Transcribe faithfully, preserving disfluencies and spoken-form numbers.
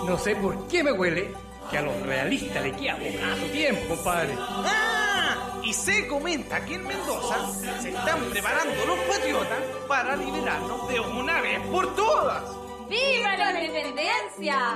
No sé por qué me huele que a los realistas le queda poco tiempo, compadre. ¡Ah! Y se comenta que en Mendoza se están preparando los patriotas para liberarnos de una vez por todas. ¡Viva la independencia!